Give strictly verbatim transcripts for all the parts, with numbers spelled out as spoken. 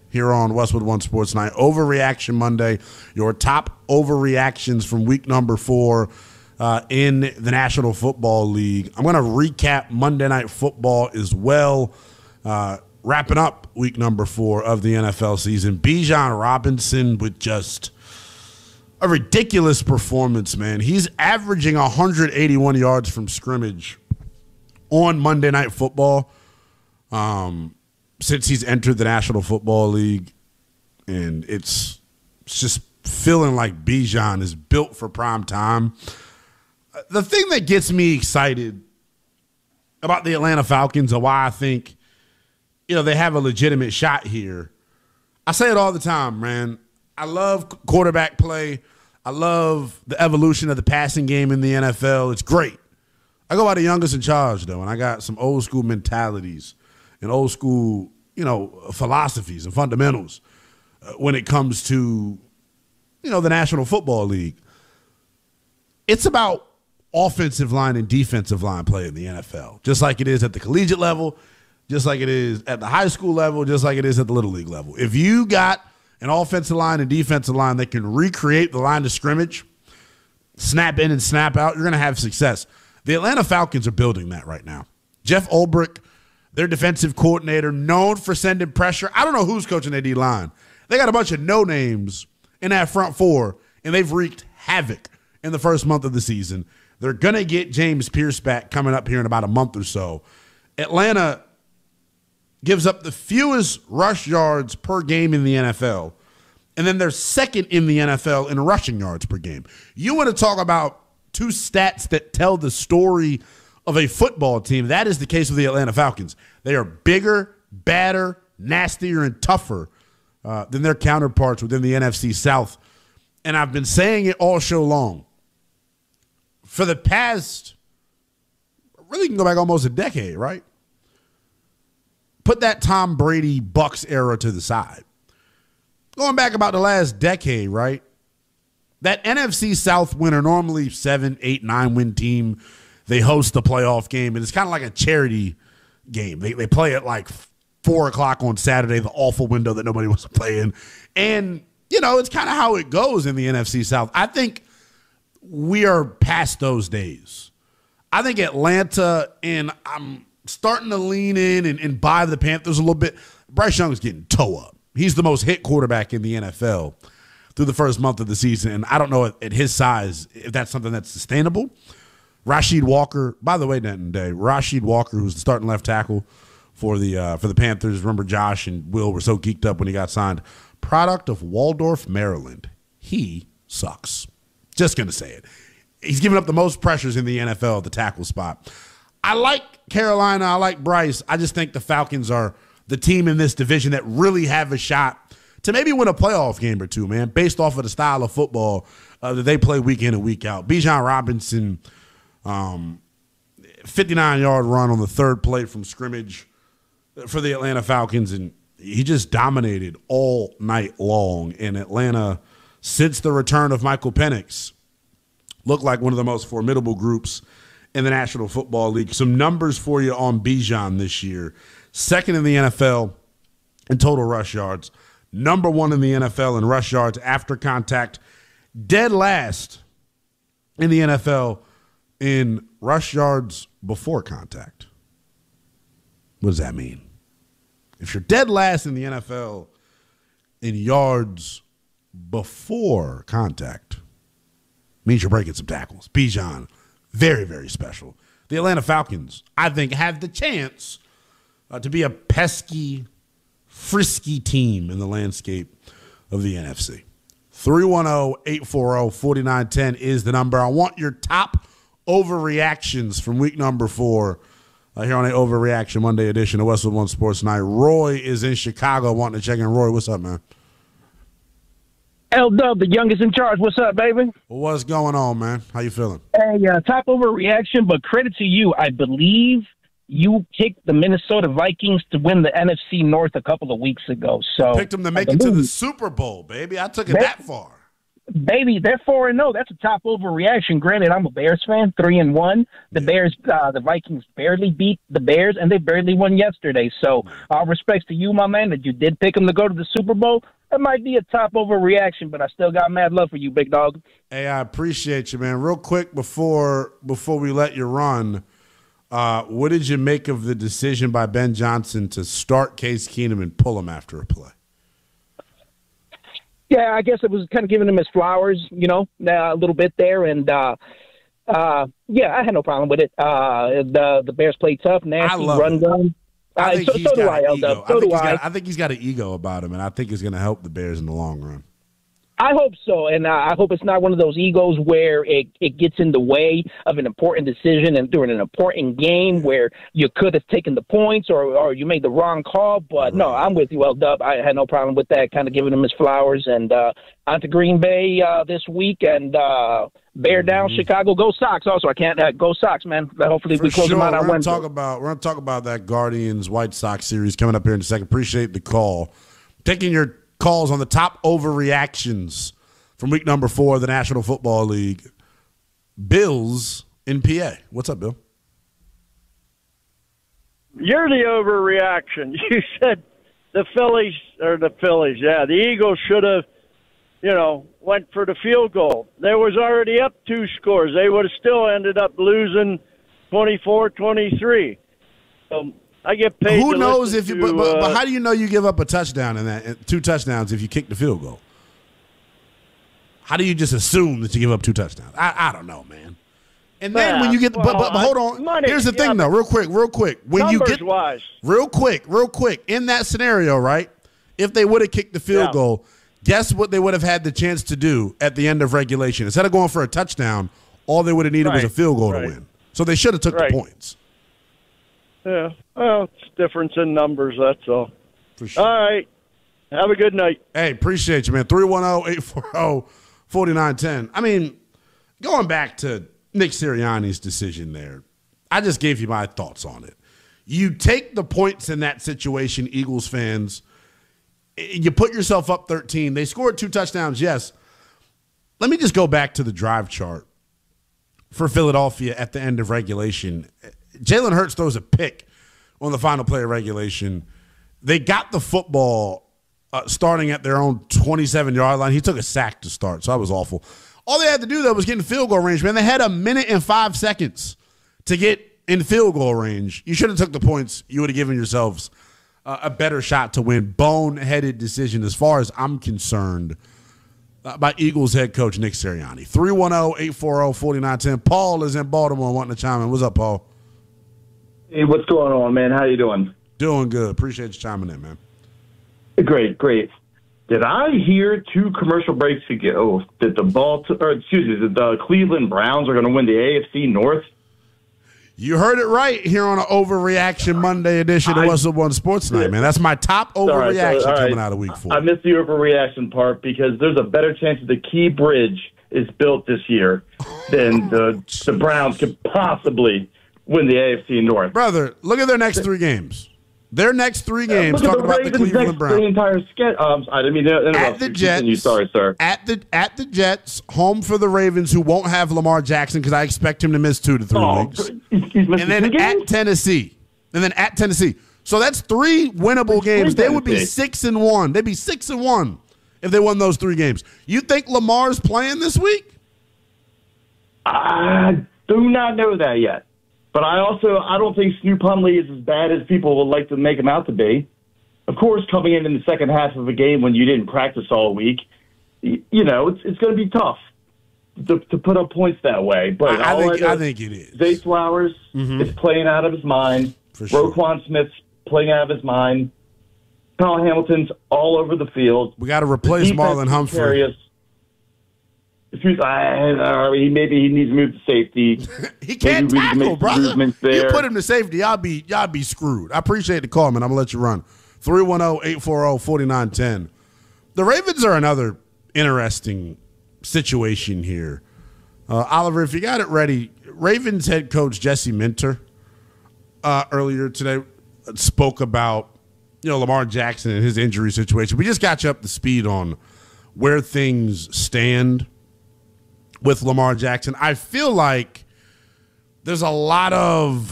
here on Westwood One Sports Night. Overreaction Monday, your top overreactions from week number four uh, in the National Football League. I'm going to recap Monday Night Football as well, uh, wrapping up week number four of the N F L season. Bijan Robinson with just a ridiculous performance, man. He's averaging one hundred eighty-one yards from scrimmage on Monday Night Football um, since he's entered the National Football League. And it's, it's just feeling like Bijan is built for prime time. The thing that gets me excited about the Atlanta Falcons and why I think, you know, they have a legitimate shot here, I say it all the time, man. I love quarterback play. I love the evolution of the passing game in the N F L. It's great. I go by the youngest in charge, though, and I got some old school mentalities and old school, you know, philosophies and fundamentals uh, when it comes to, you know, the National Football League. It's about offensive line and defensive line play in the N F L, just like it is at the collegiate level, just like it is at the high school level, just like it is at the Little League level. If you got an offensive line and defensive line that can recreate the line of scrimmage, snap in and snap out, you're going to have success. The Atlanta Falcons are building that right now. Jeff Ulbrich, their defensive coordinator, known for sending pressure. I don't know who's coaching their D-line. They got a bunch of no-names in that front four, and they've wreaked havoc in the first month of the season. They're going to get James Pierce back coming up here in about a month or so. Atlanta gives up the fewest rush yards per game in the N F L, and then they're second in the N F L in rushing yards per game. You want to talk about two stats that tell the story of a football team, that is the case with the Atlanta Falcons. They are bigger, badder, nastier, and tougher uh, than their counterparts within the N F C South. And I've been saying it all show long. For the past, really can go back almost a decade, right? Put that Tom Brady Bucks era to the side. Going back about the last decade, right? That N F C South winner, normally seven, eight, nine win team, they host the playoff game, and it's kind of like a charity game. They, they play at like four o'clock on Saturday, the awful window that nobody wants to play in. And, you know, it's kind of how it goes in the N F C South. I think we are past those days. I think Atlanta, and I'm starting to lean in and, and buy the Panthers a little bit. Bryce Young's getting toe up. He's the most hit quarterback in the N F L through the first month of the season, and I don't know at, at his size if that's something that's sustainable. Rasheed Walker, by the way, that day, Rasheed Walker, who's the starting left tackle for the uh, for the Panthers. Remember, Josh and Will were so geeked up when he got signed. Product of Waldorf, Maryland. He sucks. Just gonna say it. He's given up the most pressures in the N F L at the tackle spot. I like Carolina. I like Bryce. I just think the Falcons are the team in this division that really have a shot to maybe win a playoff game or two, man, based off of the style of football uh, that they play week in and week out. Bijan Robinson, um, fifty-nine-yard run on the third play from scrimmage for the Atlanta Falcons, and he just dominated all night long. In Atlanta, since the return of Michael Penix, looked like one of the most formidable groups in the National Football League. Some numbers for you on Bijan this year. Second in the N F L in total rush yards. Number one in the N F L in rush yards after contact. Dead last in the N F L in rush yards before contact. What does that mean? If you're dead last in the N F L in yards before contact, means you're breaking some tackles. Bijan, very, very special. The Atlanta Falcons, I think, have the chance uh, to be a pesky, frisky team in the landscape of the N F C. three one zero, eight four zero, four nine one zero is the number. I want your top overreactions from week number four uh, here on a Overreaction Monday edition of Westwood One Sports Night. Roy is in Chicago wanting to check in. Roy, what's up, man? L-Dub, the youngest in charge. What's up, baby? What's going on, man? How you feeling? Hey, uh, top overreaction, but credit to you. I believe you picked the Minnesota Vikings to win the N F C North a couple of weeks ago. So picked them to make it to the Super Bowl, baby. I took it they, that far. Baby, they're four and zero. That's a top overreaction. Granted, I'm a Bears fan, three and one. The Bears, uh, the Vikings barely beat the Bears, and they barely won yesterday. So, all respects to you, my man, that you did pick them to go to the Super Bowl. That might be a top overreaction, but I still got mad love for you, big dog. Hey, I appreciate you, man. Real quick before before we let you run, uh, what did you make of the decision by Ben Johnson to start Case Keenum and pull him after a play? Yeah, I guess it was kind of giving him his flowers, you know, uh, a little bit there. And, uh, uh, yeah, I had no problem with it. Uh, the the Bears played tough, nasty, run gun. I uh, think so, he's so do got I, an L ego. So I think do he's I. got, I think he's got an ego about him, and I think it's going to help the Bears in the long run. I hope so, and uh, I hope it's not one of those egos where it, it gets in the way of an important decision and during an important game where you could have taken the points or, or you made the wrong call. But, no, I'm with you, L-Dub. I had no problem with that, kind of giving him his flowers. And uh, on to Green Bay uh, this week, and uh, bear down, mm-hmm. Chicago. Go Sox also. I can't uh, – go Sox, man. Hopefully For we close sure. them out we're on gonna Wednesday. Talk about, we're going to talk about that Guardians-White Sox series coming up here in a second. Appreciate the call. Taking your calls on the top overreactions from week number four of the National Football League. Bills in P A. What's up, Bill? You're the overreaction. You said the Phillies, or the Phillies, yeah, the Eagles should have, you know, went for the field goal. They was already up two scores. They would have still ended up losing twenty-four twenty-three. So I get paid Who to knows if to, you – but, but, uh, but how do you know you give up a touchdown in that – two touchdowns if you kick the field goal? How do you just assume that you give up two touchdowns? I, I don't know, man. And then yeah, when you get the, well, but, but, but hold on. money, Here's the yeah, thing, though, real quick, real quick. When you get wise. real quick, real quick in that scenario, right? If they would have kicked the field Yeah. goal, guess what they would have had the chance to do at the end of regulation? Instead of going for a touchdown, all they would have needed right. was a field goal right. to win. So they should have took right. the points. Yeah, well, it's difference in numbers, that's all. For sure. All right. Have a good night. Hey, appreciate you, man. three one zero, eight four zero, four nine one zero. I mean, going back to Nick Sirianni's decision there, I just gave you my thoughts on it. You take the points in that situation, Eagles fans. You put yourself up thirteen. They scored two touchdowns, yes. Let me just go back to the drive chart for Philadelphia at the end of regulation. Jalen Hurts throws a pick on the final play of regulation. They got the football Uh, starting at their own twenty-seven-yard line. He took a sack to start, so that was awful. All they had to do, though, was get in field goal range, man. They had a minute and five seconds to get in field goal range. You should have took the points. You would have given yourselves uh, a better shot to win. Boneheaded decision, as far as I'm concerned, uh, by Eagles head coach Nick Sirianni. three one zero, eight four zero, four nine one zero. Paul is in Baltimore wanting to chime in. What's up, Paul? Hey, what's going on, man? How you doing? Doing good. Appreciate you chiming in, man. Great, great. Did I hear two commercial breaks ago that the Baltimore, or excuse me, that the Cleveland Browns are going to win the A F C North? You heard it right here on an Overreaction Monday edition of I, What's Up on Sports Night, man. That's my top overreaction all right, coming out of week four. I missed the overreaction part because there's a better chance that the Key Bridge is built this year than the, the Browns could possibly win the A F C North. Brother, look at their next three games. Their next three games, Look talking at the about the Ravens Cleveland next, Browns. The entire sketch. Um, I didn't mean to interrupt. At the you. Jets. Continue. Sorry, sir. At the at the Jets, home for the Ravens, who won't have Lamar Jackson because I expect him to miss two to three Oh, weeks. he's- he's missing And then two games? at Tennessee. And then at Tennessee. So that's three winnable games. They would be Tennessee. six and one. They'd be six and one if they won those three games. You think Lamar's playing this week? I do not know that yet. But I also I don't think Snoop Hundley is as bad as people would like to make him out to be. Of course, coming in in the second half of a game when you didn't practice all week, you, you know, it's it's going to be tough to, to put up points that way. But I, I all think know, I think it is. Zay Flowers Mhm. is playing out of his mind. For sure. Roquan Smith's playing out of his mind. Kyle Hamilton's all over the field. We got to replace The defense Marlon is Humphrey. precarious. Excuse, I, I mean, maybe he needs to move to safety. He can't Maybe we can tackle, make brother. movements You there. put him to safety, y'all be y'all be screwed. I appreciate the call, man. I'm gonna let you run. three one zero, eight four zero, four nine one zero. The Ravens are another interesting situation here. Uh, Oliver, if you got it ready, Ravens head coach Jesse Minter uh, earlier today spoke about you know Lamar Jackson and his injury situation. We just got you up to speed on where things stand with Lamar Jackson, I feel like there's a lot of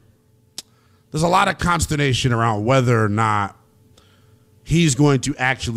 there's a lot of consternation around whether or not he's going to actually